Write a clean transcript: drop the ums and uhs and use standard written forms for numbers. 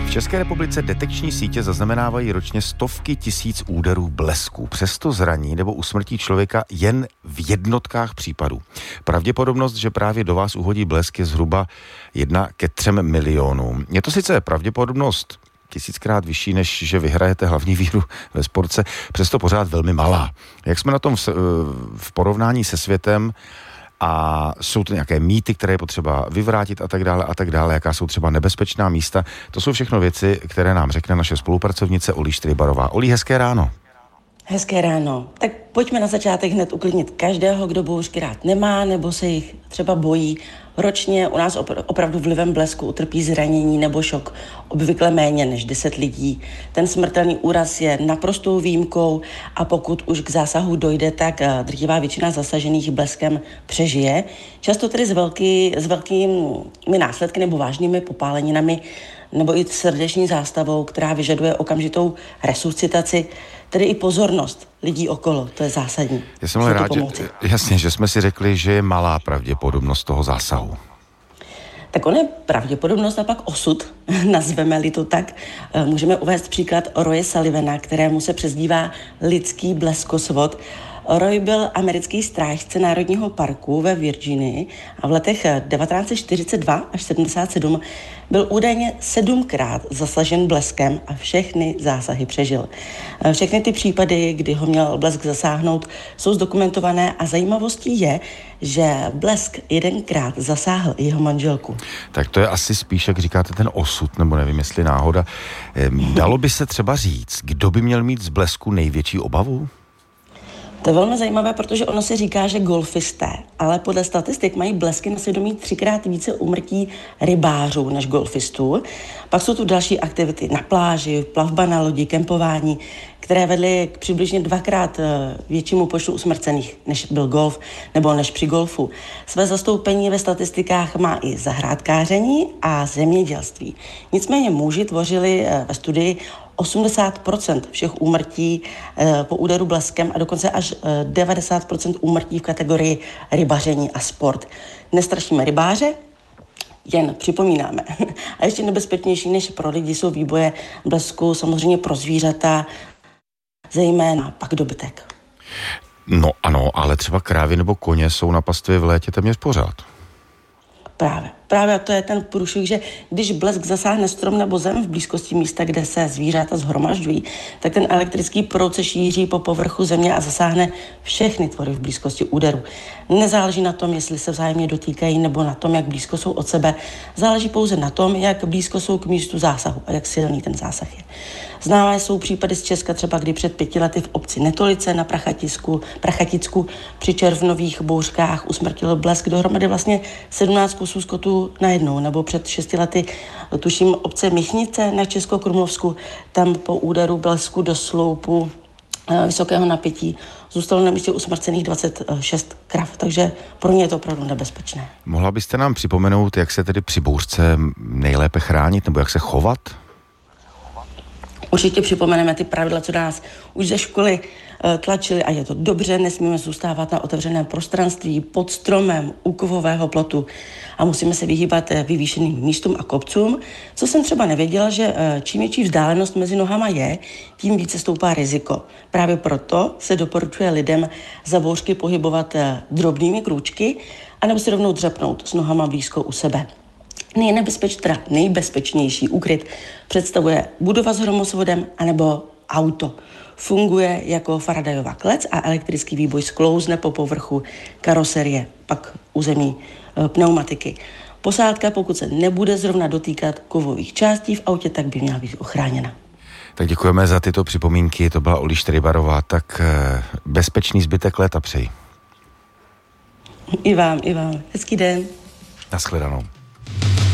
V České republice detekční sítě zaznamenávají ročně stovky tisíc úderů blesku. Přesto zraní nebo usmrtí člověka jen v jednotkách případů. Pravděpodobnost, že právě do vás uhodí blesk, je zhruba 1 ke 3 milionům. Je to sice pravděpodobnost 1000krát vyšší, než že vyhrajete hlavní výhru ve sportce, přesto pořád velmi malá. Jak jsme na tom v porovnání se světem? A jsou to nějaké mýty, které je potřeba vyvrátit a tak dále, jaká jsou třeba nebezpečná místa. To jsou všechno věci, které nám řekne naše spolupracovnice Olí Štrybarová. Olí, hezké ráno. Hezké ráno. Tak pojďme na začátek hned uklidnit každého, kdo bouřky rád nemá nebo se jich třeba bojí. Ročně u nás opravdu vlivem blesku utrpí zranění nebo šok obvykle méně než 10 lidí. Ten smrtelný úraz je naprostou výjimkou a pokud už k zásahu dojde, tak drtivá většina zasažených bleskem přežije. Často tedy s velkými následky nebo vážnými popáleninami nebo i srdeční zástavou, která vyžaduje okamžitou resuscitaci, tedy i pozornost lidí okolo, to je zásadní. Já jsem ale rád, že jsme si řekli, že je malá pravděpodobnost toho zásahu. Tak on je pravděpodobnost a pak osud, nazveme-li to tak. Můžeme uvést příklad Roye Sullivana, kterému se přezdívá lidský bleskosvod. Roy byl americký strážce Národního parku ve Virginii a v letech 1942 až 77 byl údajně 7krát zasažen bleskem a všechny zásahy přežil. Všechny ty případy, kdy ho měl blesk zasáhnout, jsou zdokumentované a zajímavostí je, že blesk 1krát zasáhl jeho manželku. Tak to je asi spíš, jak říkáte, ten osud, nebo nevím, jestli náhoda. Dalo by se třeba říct, kdo by měl mít z blesku největší obavu? To je velmi zajímavé, protože ono se říká, že golfisté, ale podle statistik mají blesky na svědomí 3krát více úmrtí rybářů než golfistů. Pak jsou tu další aktivity na pláži, plavba na lodi, kempování, které vedly k přibližně 2krát většímu počtu usmrcených, než byl golf nebo než při golfu. Své zastoupení ve statistikách má i zahrádkáření a zemědělství. Nicméně muži tvořili ve studii 80% všech úmrtí po úderu bleskem a dokonce až 90% úmrtí v kategorii rybaření a sport. Nestrašíme rybáře, jen připomínáme. A ještě nebezpečnější než pro lidi jsou výboje blesku samozřejmě pro zvířata, zejména pak dobytek. No ano, ale třeba krávy nebo koně jsou na pastvě v létě téměř pořád. Právě to je ten průšvih, že když blesk zasáhne strom nebo zem v blízkosti místa, kde se zvířata shromažďují, tak ten elektrický proud se šíří po povrchu země a zasáhne všechny tvory v blízkosti úderu. Nezáleží na tom, jestli se vzájemně dotýkají, nebo na tom, jak blízko jsou od sebe. Záleží pouze na tom, jak blízko jsou k místu zásahu a jak silný ten zásah je. Známé jsou případy z Česka třeba, kdy před 5 lety v obci Netolice na Prachaticku při červnových bouřkách usmrtil blesk dohromady vlastně 17 kusů skotu najednou, nebo před 6 lety, tuším, obce Michnice na Českokrumlovsku, tam po úderu blesku do sloupu vysokého napětí zůstalo na místě usmrcených 26 krav, takže pro ně je to opravdu nebezpečné. Mohla byste nám připomenout, jak se tedy při bouřce nejlépe chránit, nebo jak se chovat? Určitě připomeneme ty pravidla, co nás už ze školy tlačili a je to dobře, nesmíme zůstávat na otevřeném prostranství, pod stromem, u kovového plotu a musíme se vyhýbat vyvýšeným místům a kopcům. Co jsem třeba nevěděla, že čím větší vzdálenost mezi nohama je, tím více stoupá riziko. Právě proto se doporučuje lidem za bouřky pohybovat drobnými krůčky anebo si rovnou dřepnout s nohama blízko u sebe. Nejbezpečnější úkryt představuje budova s hromosvodem anebo auto. Funguje jako Faradayova klec a elektrický výboj sklouzne po povrchu karoserie, pak území pneumatiky. Posádka, pokud se nebude zrovna dotýkat kovových částí v autě, tak by měla být ochráněna. Tak děkujeme za tyto připomínky, to byla Olí Štrybarová, tak bezpečný zbytek léta přeji. I vám. Hezký den. Naschledanou.